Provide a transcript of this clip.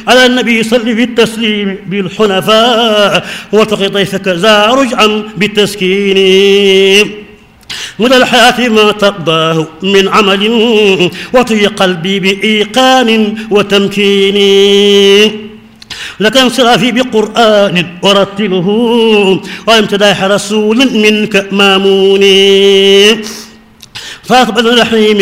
على النبي صل في التسليم بالحنفاء واتق ضيفك ذا رجعا بالتسكين مدى الحياة ما تقضاه من عمل وطي قلبي بإيقان وتمكين لك انصرافي بقرآن ورتله وامتداح رسول منك مامون فاقبل رحيم